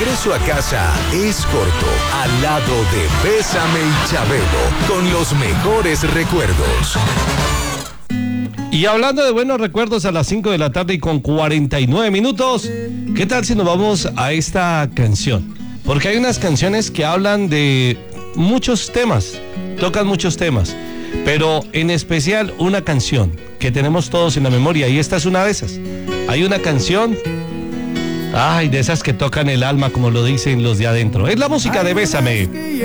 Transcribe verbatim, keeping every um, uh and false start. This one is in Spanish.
regreso a casa es corto, al lado de Bésame y Chabelo, con los mejores recuerdos. Y hablando de buenos recuerdos, a las cinco de la tarde y con cuarenta y nueve minutos, ¿qué tal si nos vamos a esta canción? Porque hay unas canciones que hablan de muchos temas, tocan muchos temas, pero en especial una canción que tenemos todos en la memoria, y esta es una de esas. Hay una canción, ay, de esas que tocan el alma, como lo dicen los de adentro. Es la música de Bésame.